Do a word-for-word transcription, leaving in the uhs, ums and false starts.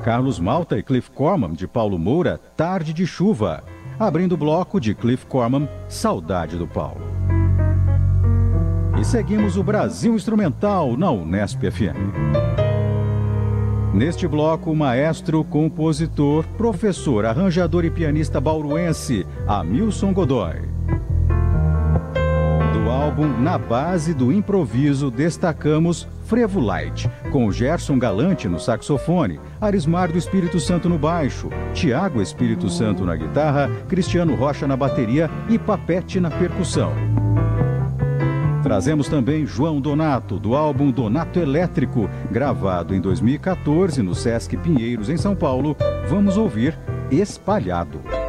Carlos Malta e Cliff Corman, de Paulo Moura, Tarde de Chuva. Abrindo o bloco de Cliff Corman, Saudade do Paulo. E seguimos o Brasil Instrumental na Unesp F M. Neste bloco, o maestro, compositor, professor, arranjador e pianista bauruense, Hamilson Godoy. Do álbum Na Base do Improviso, destacamos Frevo Light, com Gerson Galante no saxofone, Arismar do Espírito Santo no baixo, Tiago Espírito Santo na guitarra, Cristiano Rocha na bateria e Papete na percussão. Trazemos também João Donato, do álbum Donato Elétrico, gravado em dois mil e quatorze no Sesc Pinheiros, em São Paulo. Vamos ouvir Espalhado.